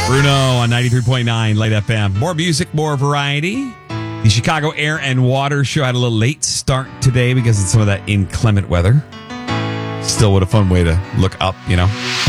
Bruno on 93.9 Light FM. More music, more variety. The Chicago Air and Water Show had a little late start today because of some of that inclement weather. Still, what a fun way to look up, you know.